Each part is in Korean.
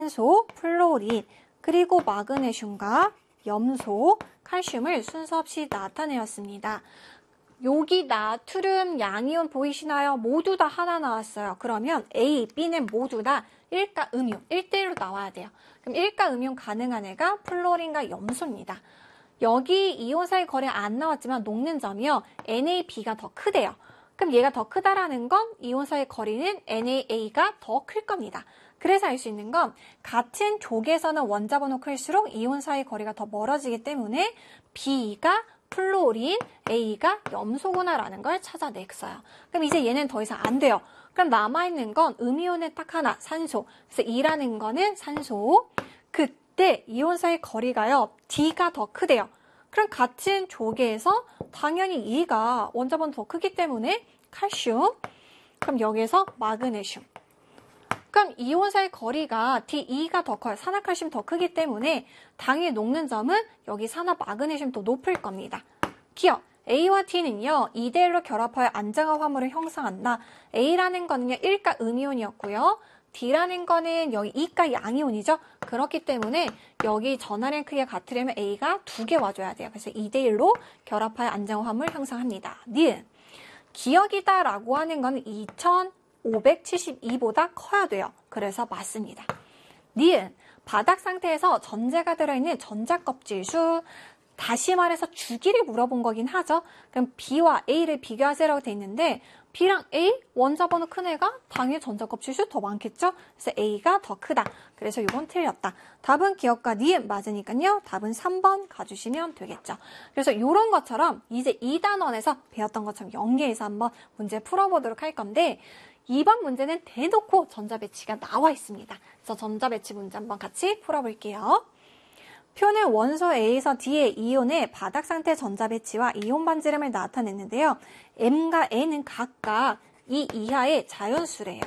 산소, 플로린, 그리고 마그네슘과 염소, 칼슘을 순서 없이 나타내었습니다. 여기 나트륨 양이온 보이시나요? 모두 다 하나 나왔어요. 그러면 A, B는 모두 다 1가 음이온, 1대1로 나와야 돼요. 그럼 1가 음이온 가능한 애가 플로린과 염소입니다. 여기 이온사의 거리 안 나왔지만 녹는 점이요. NAB가 더 크대요. 그럼 얘가 더 크다라는 건 이온사의 거리는 NAA가 더 클 겁니다. 그래서 알 수 있는 건 같은 족에서는 원자번호 클수록 이온사의 거리가 더 멀어지기 때문에 B가 플로린, A가 염소구나라는 걸 찾아냈어요. 그럼 이제 얘는 더 이상 안 돼요. 그럼 남아있는 건 음이온의 딱 하나, 산소. 그래서 E라는 거는 산소. 그때 이온사의 거리가요, D가 더 크대요. 그럼 같은 조개에서 당연히 E가 원자번호 더 크기 때문에 칼슘. 그럼 여기에서 마그네슘. 그럼 이온사의 거리가 DE가 더 커요. 산화칼슘 더 크기 때문에 당연히 녹는 점은 여기 산화 마그네슘 더 높을 겁니다. 기억! A와 T는요, 2대1로 결합하여 안정화 화물을 형성한다. A라는 거는요, 1가 음이온이었고요. D라는 거는 여기 2가 양이온이죠. 그렇기 때문에 여기 전하량 크기가 같으려면 A가 2개 와줘야 돼요. 그래서 2대1로 결합하여 안정화 화물 형성합니다. 니은. 기억이다 라고 하는 거는 2572보다 커야 돼요. 그래서 맞습니다. 니은. 바닥 상태에서 전자가 들어있는 전자껍질 수, 다시 말해서 주기를 물어본 거긴 하죠. 그럼 B와 A를 비교하세요라고 돼 있는데 B랑 A, 원자번호 큰 애가 당연히 전자껍질 수 더 많겠죠? 그래서 A가 더 크다. 그래서 이건 틀렸다. 답은 기억과 니은 맞으니까요. 답은 3번 가주시면 되겠죠. 그래서 이런 것처럼 이제 2단원에서 배웠던 것처럼 연계해서 한번 문제 풀어보도록 할 건데 2번 문제는 대놓고 전자배치가 나와 있습니다. 그래서 전자배치 문제 한번 같이 풀어볼게요. 표는 원소 A에서 D의 이온의 바닥 상태 전자 배치와 이온 반지름을 나타냈는데요. M과 N은 각각 이 이하의 자연수래요.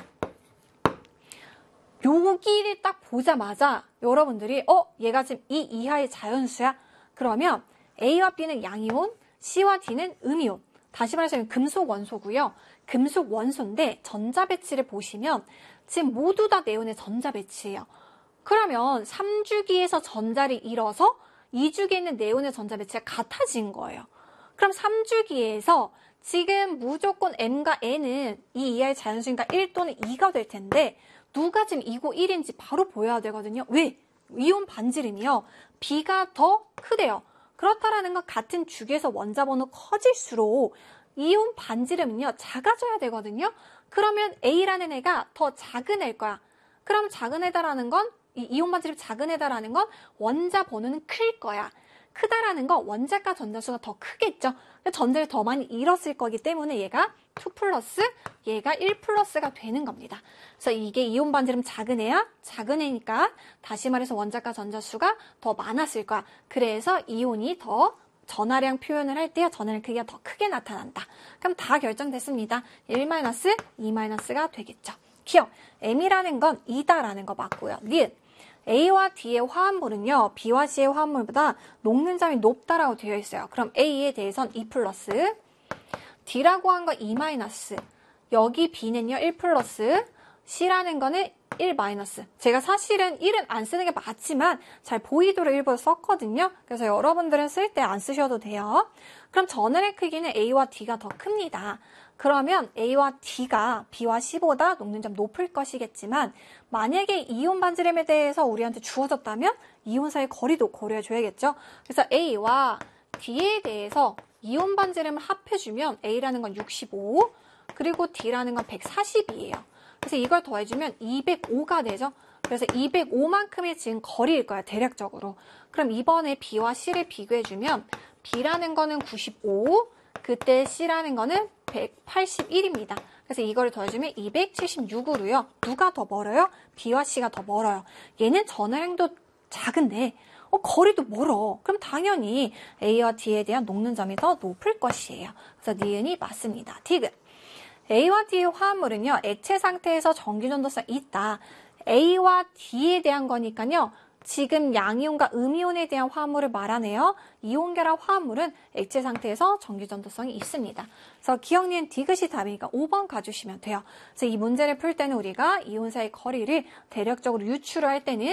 여기를 딱 보자마자 여러분들이 얘가 지금 이 이하의 자연수야? 그러면 A와 B는 양이온, C와 D는 음이온. 다시 말해서 금속 원소고요. 금속 원소인데 전자 배치를 보시면 지금 모두 다 네온의 전자 배치예요. 그러면 3주기에서 전자를 잃어서 2주기에 있는 네온의 전자 배치가 같아진 거예요. 그럼 3주기에서 지금 무조건 M과 N은 이 이하의 자연수니까 1 또는 2가 될 텐데 누가 지금 2고 1인지 바로 보여야 되거든요. 왜? 이온 반지름이요. B가 더 크대요. 그렇다라는 건 같은 주기에서 원자번호 커질수록 이온 반지름은요 작아져야 되거든요. 그러면 A라는 애가 더 작은 애일 거야. 그럼 작은 애다라는 건 이 이온 반지름 작은 애다라는 건 원자 번호는 클 거야. 크다라는 건 원자가 전자수가 더 크겠죠. 전자를 더 많이 잃었을 거기 때문에 얘가 2 플러스 얘가 1 플러스가 되는 겁니다. 그래서 이게 이온 반지름 작은 애야? 작은 애니까 다시 말해서 원자가 전자수가 더 많았을 거야. 그래서 이온이 더 전하량 표현을 할 때 전하량 크기가 더 크게 나타난다. 그럼 다 결정됐습니다. 1-, 2-가 되겠죠. 기억, M이라는 건 2다라는 거 맞고요. 니은, A와 D의 화합물은요, B와 C의 화합물보다 녹는 점이 높다라고 되어 있어요. 그럼 A에 대해선 2 플러스, D라고 한 건 2 마이너스, 여기 B는요, 1 플러스, C라는 거는 1 마이너스. 제가 사실은 1은 안 쓰는 게 맞지만 잘 보이도록 일부러 썼거든요. 그래서 여러분들은 쓸 때 안 쓰셔도 돼요. 그럼 전하의 크기는 A와 D가 더 큽니다. 그러면 A와 D가 B와 C보다 녹는 점 높을 것이겠지만 만약에 이온 반지름에 대해서 우리한테 주어졌다면 이온사의 거리도 고려해줘야겠죠. 그래서 A와 D에 대해서 이온 반지름을 합해주면 A라는 건 65, 그리고 D라는 건 140이에요. 그래서 이걸 더해주면 205가 되죠. 그래서 205만큼의 지금 거리일 거야, 대략적으로. 그럼 이번에 B와 C를 비교해주면 B라는 거는 95, 그때 C라는 거는 181입니다. 그래서 이걸 더해주면 276으로요. 누가 더 멀어요? B와 C가 더 멀어요. 얘는 전하량도 작은데 거리도 멀어. 그럼 당연히 A와 D에 대한 녹는 점이 더 높을 것이에요. 그래서 니은이 맞습니다. 디귿. A와 D의 화합물은요, 액체 상태에서 전기 전도성이 있다. A와 D에 대한 거니까요, 지금 양이온과 음이온에 대한 화합물을 말하네요. 이온 결합 화합물은 액체 상태에서 전기 전도성이 있습니다. 그래서 기억 니은 디귿이 답이니까 5번 가주시면 돼요. 그래서 이 문제를 풀 때는 우리가 이온사의 거리를 대략적으로 유추를 할 때는